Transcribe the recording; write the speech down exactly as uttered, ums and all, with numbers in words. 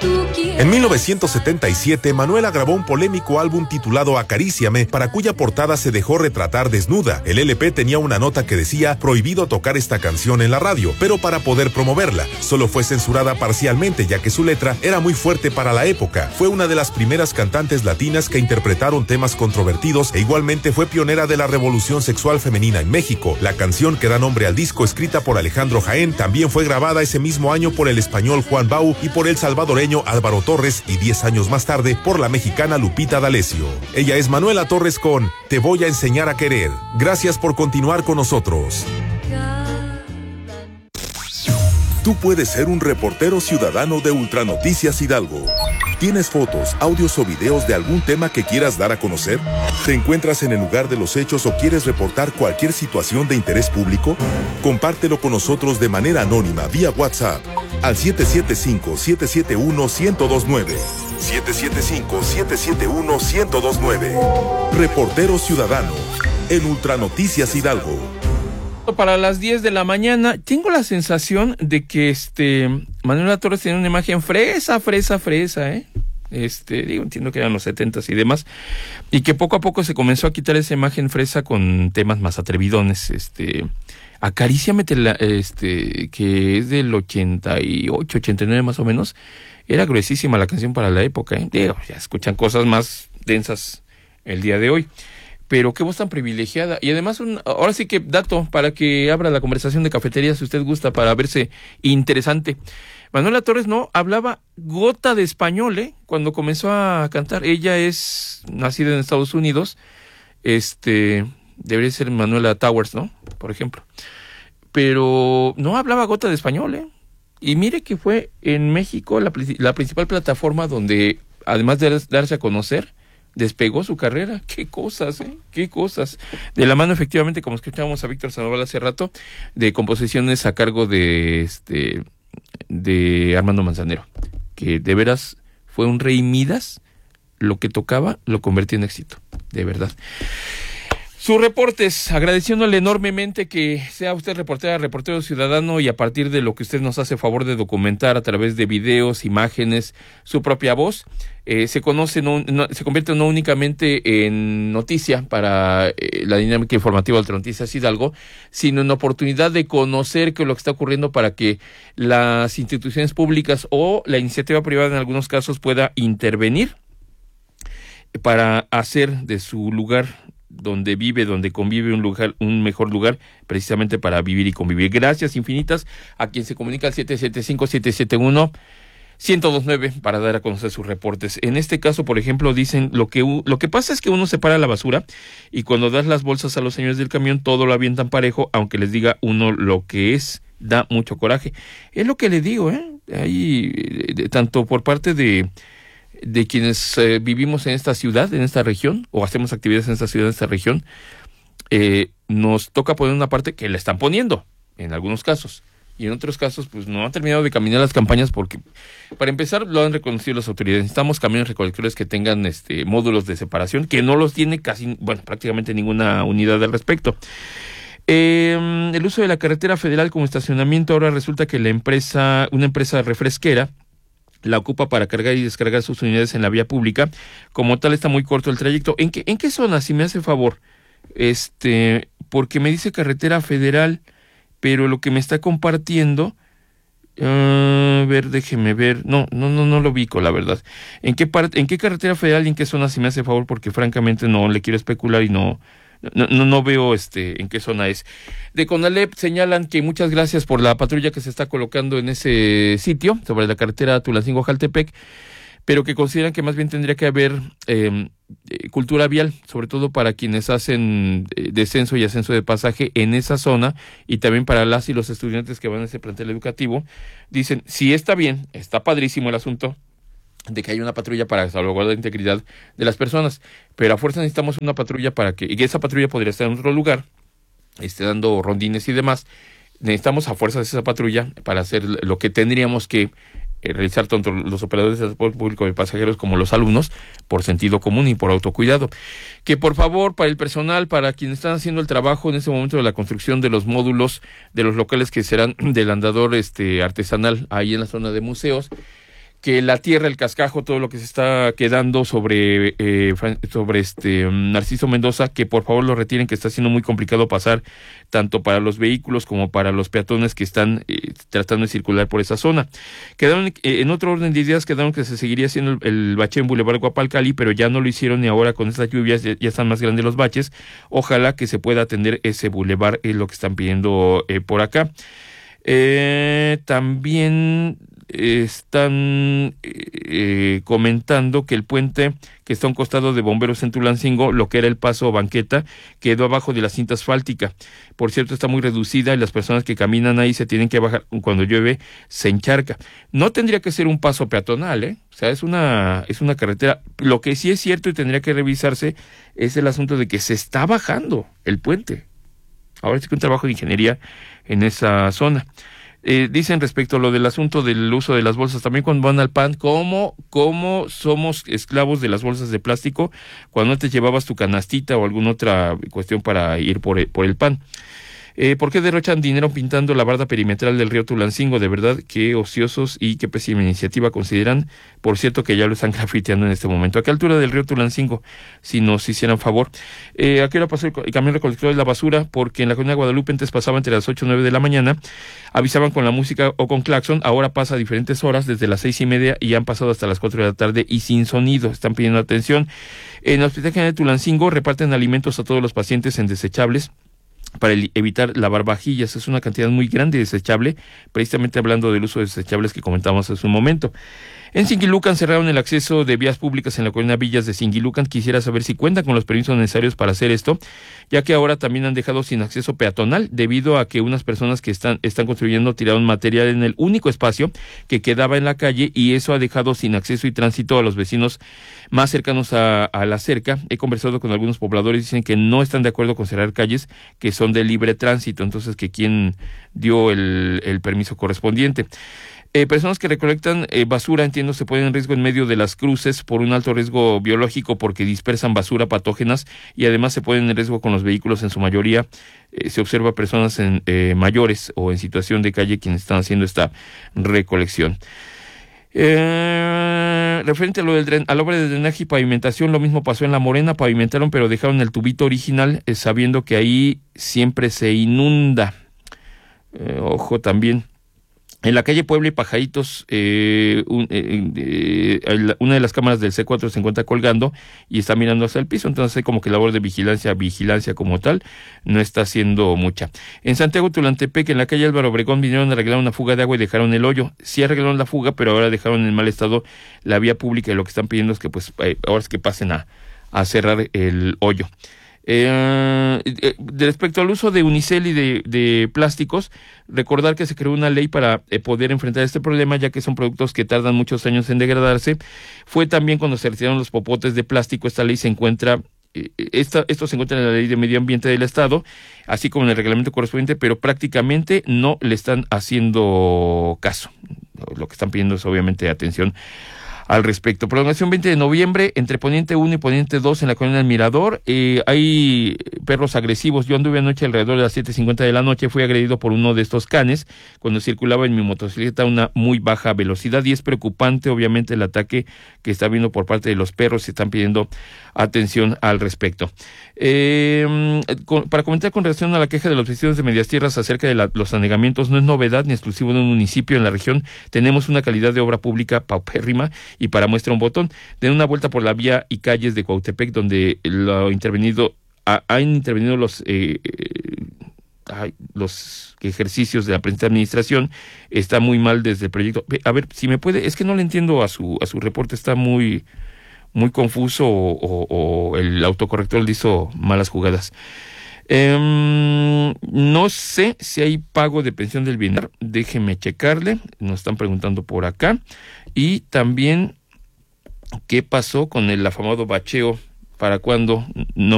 En mil novecientos setenta y siete, Manuela grabó un polémico álbum titulado Acaríciame, para cuya portada se dejó retratar desnuda. El L P tenía una nota que decía prohibido tocar esta canción en la radio, pero para poder promoverla, solo fue censurada parcialmente ya que su letra era muy fuerte para la época. Fue una de las primeras cantantes latinas que interpretaron temas controvertidos e igualmente fue pionera de la revolución sexual femenina en México. La canción que da nombre al disco, escrita por Alejandro Jaén, también fue grabada ese mismo año por el español Juan Bau y por el salvadoreño Álvaro Torres, y diez años más tarde por la mexicana Lupita D'Alessio. Ella es Manuela Torres con Te voy a enseñar a querer. Gracias por continuar con nosotros. Tú puedes ser un reportero ciudadano de Ultranoticias Hidalgo. ¿Tienes fotos, audios o videos de algún tema que quieras dar a conocer? ¿Te encuentras en el lugar de los hechos o quieres reportar cualquier situación de interés público? Compártelo con nosotros de manera anónima vía WhatsApp al siete siete cinco, siete siete uno, uno cero dos nueve. siete siete cinco, siete siete uno, uno cero dos nueve. Reportero Ciudadano en Ultranoticias Hidalgo. Para las diez de la mañana, tengo la sensación de que este Manuela Torres tiene una imagen fresa, fresa, fresa, ¿eh? Este, digo, entiendo que eran los setentas y demás, y que poco a poco se comenzó a quitar esa imagen fresa con temas más atrevidones. Este, Acaríciame, este, que es del ochenta y ocho, ochenta y nueve más o menos, era gruesísima la canción para la época, ¿eh? Digo, ya escuchan cosas más densas el día de hoy. Pero qué voz tan privilegiada. Y además, un, ahora sí que dato para que abra la conversación de cafetería, si usted gusta, para verse interesante. Manuela Torres no hablaba gota de español, ¿eh? Cuando comenzó a cantar. Ella es nacida en Estados Unidos. Este, debería ser Manuela Towers, ¿no? Por ejemplo. Pero no hablaba gota de español, ¿eh? Y mire que fue en México la, la principal plataforma donde, además de darse a conocer, despegó su carrera. Qué cosas, ¿eh? Qué cosas. De la mano, efectivamente, como escuchábamos a Víctor Sandoval hace rato, de composiciones a cargo de este de Armando Manzanero, que de veras fue un rey Midas. Lo que tocaba lo convertía en éxito, de verdad. Sus reportes, agradeciéndole enormemente que sea usted reportera, reportero ciudadano, y a partir de lo que usted nos hace favor de documentar a través de videos, imágenes, su propia voz, eh, se conoce, no, no, se convierte no únicamente en noticia para eh, la dinámica informativa de Ultranoticias Hidalgo, sino en oportunidad de conocer qué es lo que está ocurriendo para que las instituciones públicas o la iniciativa privada en algunos casos pueda intervenir para hacer de su lugar donde vive, donde convive, un lugar, un mejor lugar, precisamente para vivir y convivir. Gracias infinitas a quien se comunica al siete siete cinco, siete siete uno, uno cero dos nueve para dar a conocer sus reportes. En este caso, por ejemplo, dicen lo que lo que pasa es que uno separa la basura y cuando das las bolsas a los señores del camión todo lo avientan parejo, aunque les diga uno lo que es, da mucho coraje. Es lo que le digo, ¿eh? Ahí, de, tanto por parte de de quienes eh, vivimos en esta ciudad, en esta región, o hacemos actividades en esta ciudad, en esta región, eh, nos toca poner una parte que la están poniendo, en algunos casos, y en otros casos, pues no han terminado de caminar las campañas porque, para empezar, lo han reconocido las autoridades. Necesitamos camiones recolectores que tengan este módulos de separación, que no los tiene casi, bueno, prácticamente ninguna unidad al respecto. Eh, el uso de la carretera federal como estacionamiento, ahora resulta que la empresa, una empresa refresquera, la ocupa para cargar y descargar sus unidades en la vía pública. Como tal, está muy corto el trayecto. ¿En qué, en qué zona, si me hace favor? Este, porque me dice carretera federal, pero lo que me está compartiendo, uh, a ver, déjeme ver, no, no, no, no lo ubico, la verdad. ¿En qué parte, en qué carretera federal y en qué zona, si me hace favor? Porque francamente no le quiero especular y no, no, no, no veo este en qué zona es. De CONALEP señalan que muchas gracias por la patrulla que se está colocando en ese sitio, sobre la carretera Tulancingo-Jaltepec, pero que consideran que más bien tendría que haber eh, cultura vial, sobre todo para quienes hacen eh, descenso y ascenso de pasaje en esa zona, y también para las y los estudiantes que van a ese plantel educativo. Dicen, si está bien, está padrísimo el asunto de que haya una patrulla para salvaguardar la integridad de las personas, pero a fuerza necesitamos una patrulla para que, y que esa patrulla podría estar en otro lugar, esté dando rondines y demás. Necesitamos a fuerza de esa patrulla para hacer lo que tendríamos que eh, realizar tanto los operadores de transporte público de pasajeros como los alumnos, por sentido común y por autocuidado. Que por favor, para el personal, para quienes están haciendo el trabajo en este momento de la construcción de los módulos de los locales que serán del andador este artesanal ahí en la zona de museos, que la tierra, el cascajo, todo lo que se está quedando sobre eh, sobre este Narciso Mendoza, que por favor lo retiren, que está siendo muy complicado pasar tanto para los vehículos como para los peatones que están eh, tratando de circular por esa zona. Quedaron, eh, en otro orden de ideas, quedaron que se seguiría haciendo el, el bache en Boulevard Guapalcali, pero ya no lo hicieron y ahora con estas lluvias ya, ya están más grandes los baches. Ojalá que se pueda atender ese bulevar, es lo que están pidiendo eh, por acá. Eh, también están eh, comentando que el puente que está a un costado de Bomberos en Tulancingo, lo que era el paso banqueta, quedó abajo de la cinta asfáltica. Por cierto, está muy reducida y las personas que caminan ahí se tienen que bajar cuando llueve, se encharca. No tendría que ser un paso peatonal, ¿eh? O sea, es una, es una carretera. Lo que sí es cierto y tendría que revisarse es el asunto de que se está bajando el puente. Ahora sí que un trabajo de ingeniería en esa zona. Eh, dicen respecto a lo del asunto del uso de las bolsas, también cuando van al pan, ¿cómo, cómo somos esclavos de las bolsas de plástico cuando antes llevabas tu canastita o alguna otra cuestión para ir por el, por el pan? Eh, ¿Por qué derrochan dinero pintando la barda perimetral del río Tulancingo? De verdad, qué ociosos y qué pésima iniciativa consideran. Por cierto que ya lo están grafiteando en este momento. ¿A qué altura del río Tulancingo? Si nos hicieran favor. Eh, ¿A qué hora pasó el, el camión recolector de la basura? Porque en la colonia Guadalupe antes pasaba entre las ocho y nueve de la mañana. Avisaban con la música o con claxon. Ahora pasa a diferentes horas, desde las seis y media y han pasado hasta las cuatro de la tarde y sin sonido. Están pidiendo atención. En el Hospital General de Tulancingo reparten alimentos a todos los pacientes en desechables para evitar lavar vajillas. Es una cantidad muy grande de desechable, precisamente hablando del uso de desechables que comentamos hace un momento. En Singilucan cerraron el acceso de vías públicas en la colonia Villas de Singilucan. Quisiera saber si cuentan con los permisos necesarios para hacer esto, ya que ahora también han dejado sin acceso peatonal debido a que unas personas que están, están construyendo tiraron material en el único espacio que quedaba en la calle y eso ha dejado sin acceso y tránsito a los vecinos más cercanos a, a la cerca. He conversado con algunos pobladores, dicen que no están de acuerdo con cerrar calles que son de libre tránsito, entonces que quién dio el, el permiso correspondiente. Eh, personas que recolectan eh, basura, entiendo, se ponen en riesgo en medio de las cruces por un alto riesgo biológico porque dispersan basura patógenas y además se ponen en riesgo con los vehículos. En su mayoría eh, se observa personas en, eh, mayores o en situación de calle quienes están haciendo esta recolección. Eh, referente a lo del dren, a la obra de drenaje y pavimentación, lo mismo pasó en La Morena. Pavimentaron pero dejaron el tubito original eh, sabiendo que ahí siempre se inunda. Eh, ojo también. En la calle Puebla y Pajaritos, eh, un, eh, eh, una de las cámaras del C cuatro se encuentra colgando y está mirando hacia el piso, entonces hay como que labor de vigilancia, vigilancia como tal, no está haciendo mucha. En Santiago Tulantepec, en la calle Álvaro Obregón, vinieron a arreglar una fuga de agua y dejaron el hoyo. Sí arreglaron la fuga, pero ahora dejaron en mal estado la vía pública y lo que están pidiendo es que pues eh, ahora es que pasen a, a cerrar el hoyo. Eh, eh, respecto al uso de unicel y de, de plásticos, recordar que se creó una ley para eh, poder enfrentar este problema, ya que son productos que tardan muchos años en degradarse. Fue también cuando se retiraron los popotes de plástico. Esta ley se encuentra, eh, esta, esto se encuentra en la Ley de Medio Ambiente del Estado, así como en el reglamento correspondiente, pero prácticamente no le están haciendo caso. Lo que están pidiendo es obviamente atención al respecto. Prolongación veinte de noviembre, entre Poniente uno y Poniente dos en la colonia del Mirador. Eh, hay perros agresivos. Yo anduve anoche alrededor de las siete cincuenta de la noche. Fui agredido por uno de estos canes cuando circulaba en mi motocicleta a una muy baja velocidad y es preocupante obviamente el ataque que está habiendo por parte de los perros. Se están pidiendo atención al respecto. Eh, con, para comentar con relación a la queja de los vecinos de Medias Tierras acerca de la, los anegamientos, no es novedad ni exclusivo de un municipio en la región. Tenemos una calidad de obra pública paupérrima y para muestra un botón. Den una vuelta por la vía y calles de Cuautepec donde lo intervenido ha, han intervenido los eh, eh, los ejercicios de la presente administración. Está muy mal desde el proyecto. A ver, si me puede, es que no le entiendo a su a su reporte, está muy muy confuso o, o, o el autocorrector le hizo malas jugadas. Eh, no sé si hay pago de pensión del bienestar, déjeme checarle, nos están preguntando por acá. Y también, ¿qué pasó con el afamado bacheo? ¿Para cuándo? No